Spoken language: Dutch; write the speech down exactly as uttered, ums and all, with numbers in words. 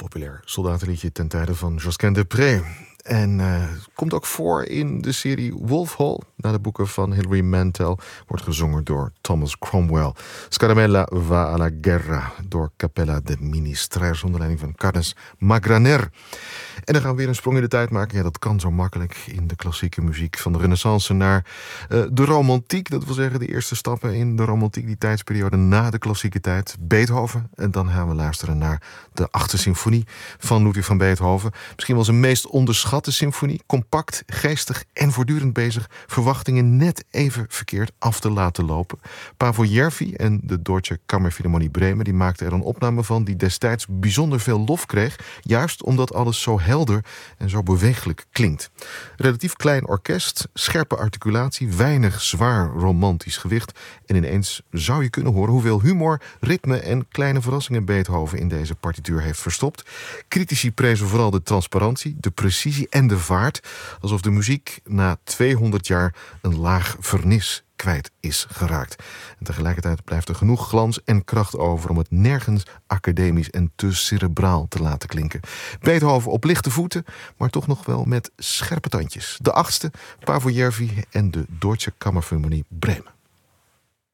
populair soldatenliedje ten tijde van Josquin des Prez. En uh, komt ook voor in de serie Wolf Hall. Naar de boeken van Hilary Mantel. Wordt gezongen door Thomas Cromwell. Scaramella va alla guerra. Door Cappella de Ministres. Onder leiding van Carnes Magraner. En dan gaan we weer een sprong in de tijd maken. Ja, dat kan zo makkelijk in de klassieke muziek. Van de Renaissance naar uh, de romantiek. Dat wil zeggen de eerste stappen in de romantiek. Die tijdsperiode na de klassieke tijd. Beethoven. En dan gaan we luisteren naar de achtste symfonie van Ludwig van Beethoven. Misschien wel zijn meest onderschatte symfonie. Compact, geestig en voortdurend bezig verwachtingen net even verkeerd af te laten lopen. Pavo Järvi en de Deutsche Kammerphilharmonie Bremen die maakten er een opname van die destijds bijzonder veel lof kreeg. Juist omdat alles zo helder en zo bewegelijk klinkt. Relatief klein orkest, scherpe articulatie, weinig zwaar romantisch gewicht. En ineens zou je kunnen horen hoeveel humor, ritme en kleine verrassingen Beethoven in deze partituur heeft verstopt. Critici prezen vooral de transparantie, de precisie en de vaart. Alsof de muziek na tweehonderd jaar een laag vernis kwijt is geraakt. En tegelijkertijd blijft er genoeg glans en kracht over om het nergens academisch en te cerebraal te laten klinken. Beethoven op lichte voeten, maar toch nog wel met scherpe tandjes. De achtste, Pavo Järvi en de Deutsche Kammerphilharmonie Bremen.